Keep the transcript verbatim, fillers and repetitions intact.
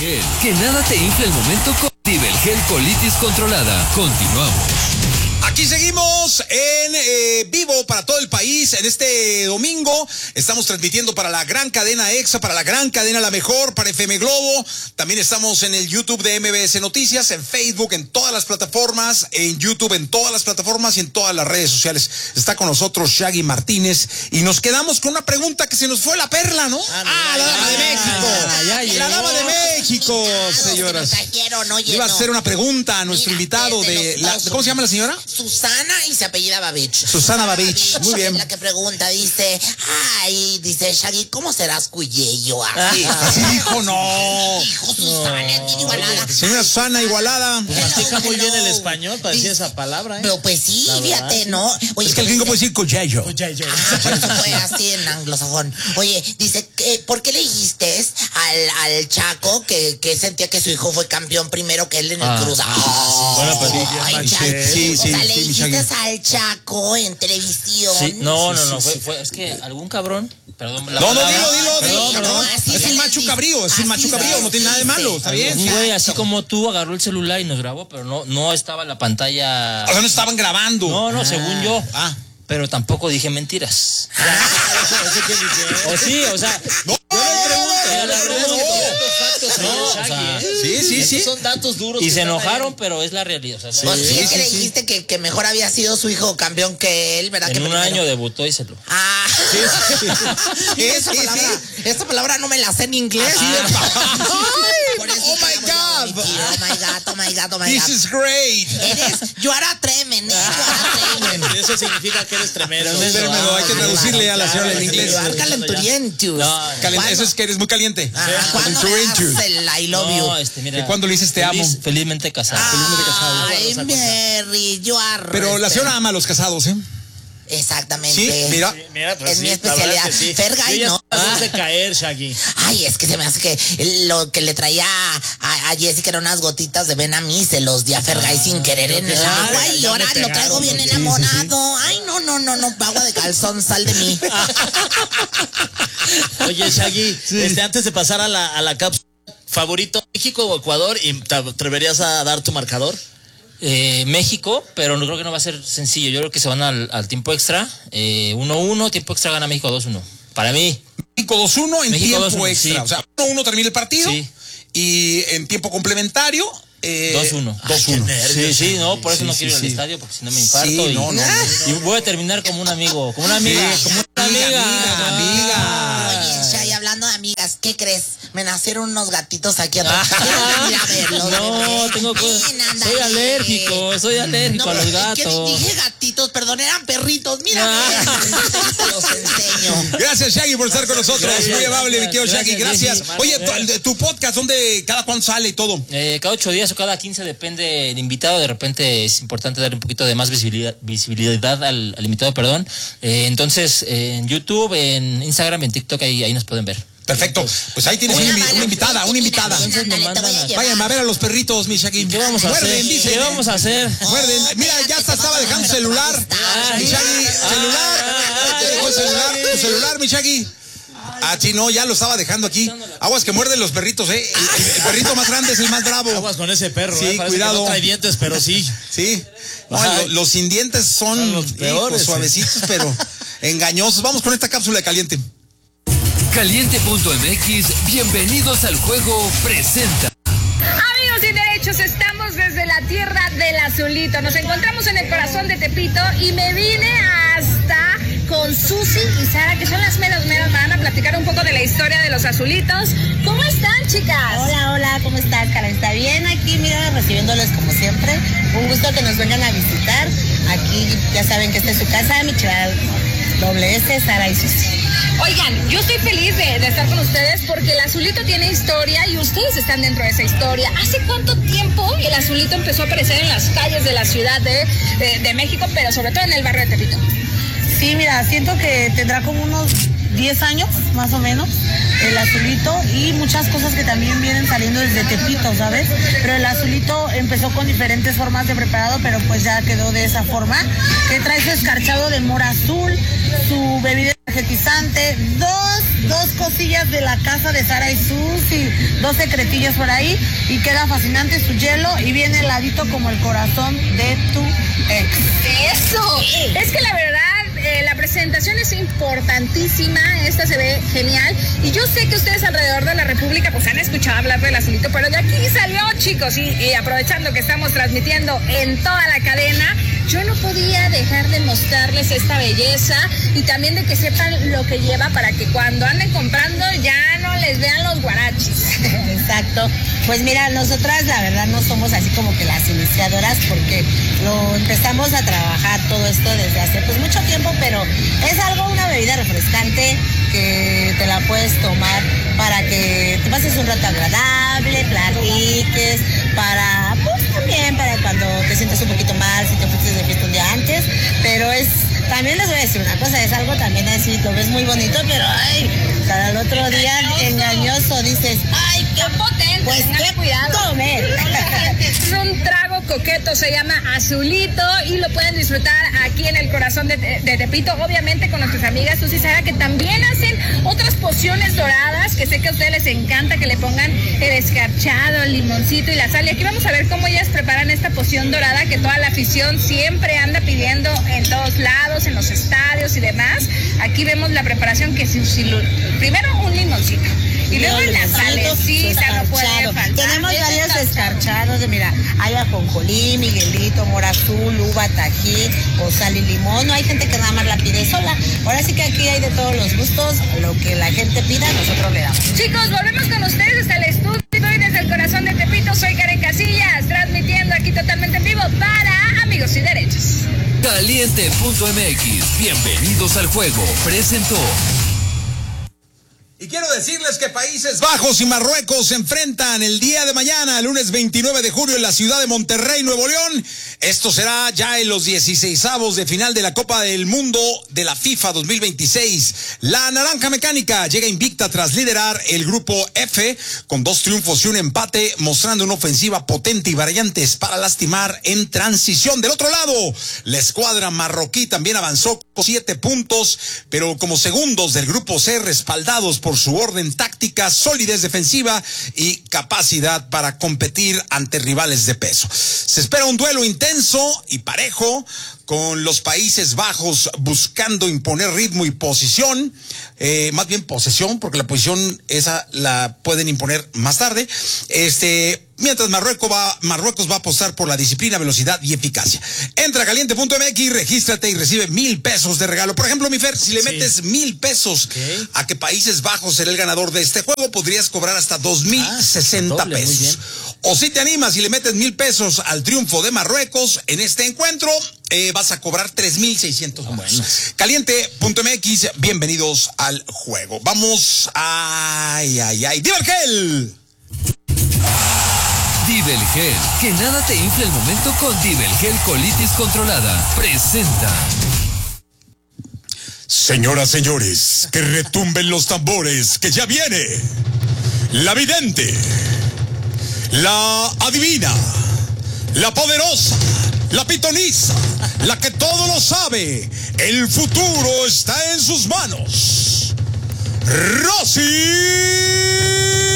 Gel. Que nada te infle el momento con Nivel Gel Colitis Controlada. Continuamos. Aquí seguimos en eh, vivo para todo el país. En este domingo estamos transmitiendo para la gran cadena EXA, para la gran cadena La Mejor, para F M Globo. También estamos en el YouTube de M B S Noticias, en Facebook, en todas las plataformas, en YouTube, en todas las plataformas y en todas las redes sociales. Está con nosotros Shaggy Martínez y nos quedamos con una pregunta que se nos fue la perla, ¿no? Ah, ah la dama de México. Ah, ya, ya, la dama de México, señoras. Trajeron, oye, Iba no. a hacer una pregunta a nuestro Mira, invitado de, la, ¿cómo se llama la señora? Susana y se apellida Babich. Susana Babich, muy bien. La que pregunta, dice, ay, dice Shaggy, ¿cómo serás cuyeyo? Así, así dijo, no. Dijo Susana, no. Es igualada. Señora Susana, igualada. Pues mastica muy bien el español para decir esa palabra, ¿eh? Pero pues sí, fíjate, ¿no? Oye, es que el gringo puede decir cuyeyo. Cuyeyo. Ah, por eso fue así en anglosajón. Oye, dice, ¿por qué le dijiste al, al Chaco que, que sentía que su hijo fue campeón primero que él en el Ah. Cruz? Oh, Buena padilla, ay, manche. Chaco. Sí, O sí, sea, le sí, dijiste Shaggy. al Chaco en televisión. Sí, no, no, Sí, no, sí, fue, sí. fue, es que algún cabrón, perdón. La No, no, palabra- dilo, dilo, perdón, dilo. perdón. No, así es se un le macho dice. cabrío, es un Así macho se cabrío, no tiene nada de dice. malo, está bien. Un güey así como tú agarró el celular y nos grabó, pero no, no estaba la pantalla. O sea, no estaban grabando. No, no, Ah. según yo. Ah. Pero tampoco dije mentiras. O sí, o sea, No, yo le pregunto, no, yo le no, pregunto. no. No, o sea, Sí, sí, sí. son datos duros. Y se enojaron, pero es la realidad. O sea, Pues sí, Sí, es que sí, le sí. dijiste que, que mejor había sido su hijo campeón que él, ¿verdad? en que un primero. año debutó y se lo. Ah, Sí, sí. esa, Sí, palabra, sí. esa palabra no me la sé en inglés. Por eso Oh te my la voy a God. omitir. Oh my God, oh my God, oh my This God. is great. Eres, you are a tremen, eh, you are a tremen. Eso significa que eres tremendo. Espérenmelo, hay que traducirle a la señora en inglés. You are calenturientus. No, Calen- ¿Cuándo- Eso es que eres muy caliente. Ajá, ¿cuándo me Calenturientus. das el I love you? No, este, mira. ¿De cuándo le dices te amo? Feliz- felizmente casado. felizmente casado. Ay, Mary, you are... Pero la este, señora ama a los casados, ¿eh? Exactamente. Sí, mira. Sí, mira, pues Es sí, mi la verdad especialidad. que sí. Fergay, Yo ya ¿no? estás de caer, Shaggy. Ay, es que se me hace que lo que le traía a, a Jessica eran unas gotitas de ven a mí, se los di a Fergay sin querer en el Ah, agua y ya ahora me lo traigo pegaron, bien sí, sí, enamorado. Ay, no, no, no, no, agua de calzón, sal de mí. Oye, Shaggy, este, antes de pasar a la, a la cápsula, ¿favorito México o Ecuador? ¿Y te atreverías a dar tu marcador? Eh, México, pero no creo que no va a ser sencillo. Yo creo que se van al, al tiempo extra. Eh, uno uno, tiempo extra gana México dos uno. Para mí. México dos uno en México tiempo dos uno, extra. sí. O sea, uno uno termina el partido. Sí. Y en tiempo complementario. Eh, dos uno. dos uno. Sí, sí, no, por eso Sí, no sí, quiero ir sí. al estadio, porque si no me infarto. Sí, y, no, no. y voy a terminar como un amigo, como una amiga. Sí, como una amiga. amiga, amiga. Oye, Shay, hablando de amigas, ¿qué crees? Me nacieron unos gatitos aquí atrás. Ah. ¿Quieres venir a verlos, No, bebé? tengo cosas. Ven, ándale. Soy alérgico, soy alérgico No, a los es que gatos. dije gatitos, perdón, eran perritos. Mira, Ah. ven, los enseño. Gracias, Shaggy, por estar con nosotros. Gracias, Muy amable, mi querido gracias, Shaggy. Gracias. gracias. Oye, tu, el de- tu podcast, ¿dónde, cada cuándo sale y todo? Eh, cada ocho días o cada quince depende del invitado. De repente es importante darle un poquito de más visibilidad, visibilidad al, al invitado, perdón. Eh, entonces, eh, en YouTube, en Instagram, en TikTok, ahí, ahí nos pueden ver. Perfecto. Pues ahí tienes Una una, invi- mala- una invitada, una invitada. Mira, Entonces me ándale, te voy a mandan a- llevar. Vayan a ver a los perritos, mi Shaggy. ¿Qué vamos a Muerden, hacer? dicen, ¿Qué ¿eh? vamos a hacer? Muerden. Oh, Mira, ya espérate, hasta estaba vamos a dejando ver celular. cómo está. Mi Shaggy, Ah, celular. ah, Te dejó el ah, celular, tu celular, mi Shaggy. Ah, sí, no, ya lo estaba dejando aquí. Aguas que muerden los perritos, ¿eh? El, el- el perrito más grande es el más bravo. Aguas con ese perro, Sí, eh, parece cuidado. que no trae dientes, pero sí. Sí. No, Ay. lo- los sin dientes son, Son los peores, hijos, suavecitos, pero engañosos. Vamos con esta cápsula de caliente. Caliente punto M X, bienvenidos al juego, presenta. Amigos y derechos, estamos desde la tierra del azulito. Nos encontramos en el corazón de Tepito y me vine hasta con Susi y Sara, que son las meros meros. Me van a platicar un poco de la historia de los azulitos. ¿Cómo están, chicas? Hola, hola, ¿cómo estás, Karen? ¿Está bien? Aquí, mira, recibiéndoles como siempre. Un gusto que nos vengan a visitar. Aquí ya saben que esta es su casa, Michoacán doble S, Sara y Susi. Oigan, yo estoy feliz de, de estar con ustedes porque el azulito tiene historia y ustedes están dentro de esa historia. ¿Hace cuánto tiempo el azulito empezó a aparecer en las calles de la Ciudad de, de, de México, pero sobre todo en el barrio de Tepito? Sí, mira, siento que tendrá como unos diez años, más o menos, el azulito, y muchas cosas que también vienen saliendo desde Tepito, ¿sabes? Pero el azulito empezó con diferentes formas de preparado, pero pues ya quedó de esa forma, que trae su escarchado de mora azul, su bebida energetizante, dos, dos cosillas de la casa de Sara y Susi, dos secretillos por ahí, y queda fascinante su hielo, y viene heladito como el corazón de tu ex. ¡Eso! Es que la verdad, eh, la presentación es importantísima, esta se ve genial, y yo sé que ustedes alrededor de la República pues han escuchado hablar del azulito, pero de aquí salió, chicos, y, y aprovechando que estamos transmitiendo en toda la cadena, yo no podía dejar de mostrarles esta belleza y también de que sepan lo que lleva para que cuando anden comprando ya no les vean los guarachis. Exacto. Pues mira, nosotras la verdad no somos así como que las iniciadoras, porque lo empezamos a trabajar todo esto desde hace pues mucho tiempo, pero es algo, una bebida refrescante que te la puedes tomar para que te pases un rato agradable, platiques, para pues también para cuando te sientes un poquito mal, si te fuiste de fiesta un día antes, pero es, también les voy a decir una cosa, es algo también así, lo ves muy bonito, pero ay, para el otro día engañoso, dices, ay, qué potente, pues qué cuidado. Comer. Es un trago coqueto, se llama Azulito y lo pueden disfrutar aquí en el corazón de, de Tepito, obviamente con nuestras amigas Susi y Sara, que también hacen otras pociones doradas, que sé que a ustedes les encanta que le pongan el escarchado, el limoncito y la sal. Y aquí vamos a ver cómo ellas preparan esta poción dorada que toda la afición siempre anda pidiendo en todos lados, en los estadios y demás. Aquí vemos la preparación que si, si lo, primero un limoncito. Y luego la salecita no puede faltar. Tenemos varios escarchados, de, mira, hay ajonjolí, miguelito, mora azul, uva, tajín, o sal y limón. No hay gente que nada más la pide sola. Ahora sí que aquí hay de todos los gustos, lo que la gente pida, nosotros le damos. Chicos, volvemos con ustedes hasta el estudio y desde el corazón de Tepito. Soy Karen Casillas, transmitiendo aquí totalmente en vivo para Amigos y Derechos. Caliente punto M X, bienvenidos al juego, presentó. Y quiero decirles que Países Bajos y Marruecos se enfrentan el día de mañana, lunes veintinueve de julio, en la ciudad de Monterrey, Nuevo León. Esto será ya en los dieciseisavos de final de la Copa del Mundo de la FIFA dos mil veintiséis. La Naranja Mecánica llega invicta tras liderar el grupo F con dos triunfos y un empate, mostrando una ofensiva potente y variantes para lastimar en transición. Del otro lado, la escuadra marroquí también avanzó con siete puntos, pero como segundos del grupo C, respaldados por su orden táctica, solidez defensiva y capacidad para competir ante rivales de peso. Se espera un duelo intenso y parejo, con los Países Bajos buscando imponer ritmo y posición, eh, más bien posesión, porque la posición esa la pueden imponer más tarde. Este, mientras Marruecos va, Marruecos va a apostar por la disciplina, velocidad y eficacia. Entra a caliente punto M X, regístrate y recibe mil pesos de regalo. Por ejemplo, mi Fer, si le sí. metes mil pesos okay. a que Países Bajos será el ganador de este juego, podrías cobrar hasta dos mil sesenta ah, pesos. O si te animas y le metes mil pesos al triunfo de Marruecos en este encuentro, eh, vas a cobrar tres mil seiscientos pesos. Bueno. Caliente punto M X, bienvenidos al juego. Vamos, ay, ay, ay, Divergel. Divergel, que nada te infle el momento con Divergel Colitis Controlada. Presenta. Señoras, señores, que retumben los tambores, que ya viene la vidente, la adivina, la poderosa, la pitoniza, la que todo lo sabe. El futuro está en sus manos. Rosy